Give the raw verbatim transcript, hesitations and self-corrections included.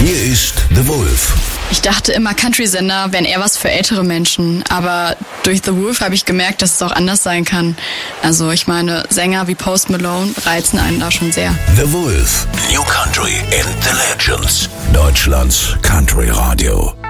Hier ist The Wolf. Ich dachte immer, Country-Sender wären eher was für ältere Menschen, aber durch The Wolf habe ich gemerkt, dass es auch anders sein kann. Also ich meine, Sänger wie Post Malone reizen einen da schon sehr. The Wolf, New Country and the Legends, Deutschlands Country Radio.